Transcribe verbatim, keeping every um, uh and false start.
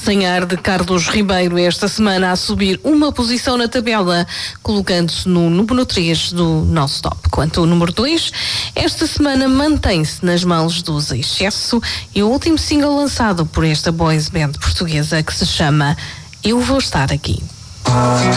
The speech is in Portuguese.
Sem ar de Carlos Ribeiro, esta semana a subir uma posição na tabela, colocando-se no número três do nosso top. Quanto ao número dois, esta semana mantém-se nas mãos dos Excesso e o último single lançado por esta boys band portuguesa que se chama Eu Vou Estar Aqui.